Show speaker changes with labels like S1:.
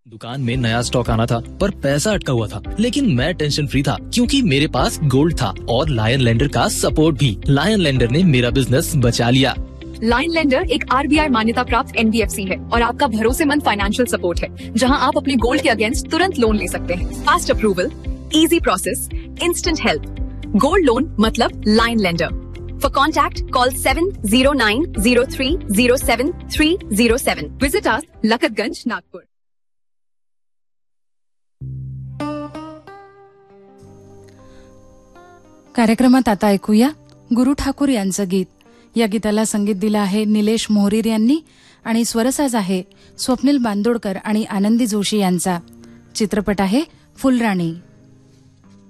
S1: दुकान में नया स्टॉक आना था पर पैसा अटका हुआ था, लेकिन मैं टेंशन फ्री था क्योंकि मेरे पास गोल्ड था और लायन लेंडर का सपोर्ट भी। लायन लेंडर ने मेरा बिजनेस बचा लिया।
S2: लायन लेंडर एक RBI मान्यता प्राप्त NBFC है और आपका भरोसेमंद फाइनेंशियल सपोर्ट है, जहां आप अपने गोल्ड के अगेंस्ट तुरंत लोन ले सकते हैं। Fast approval, easy process, instant help. Gold loan मतलब lion lender. For contact, call 7090307307. Visit us, Lakatganj, Nagpur.
S3: कार्यक्रमात आता ऐकूया गुरु ठाकूर यांचं गीत. या गीताला संगीत दिलं आहे निलेश मोहरीर यांनी आणि स्वरसाज आहे स्वप्नील बांदोडकर आणि आनंदी जोशी यांचा. चित्रपट आहे फुलराणी.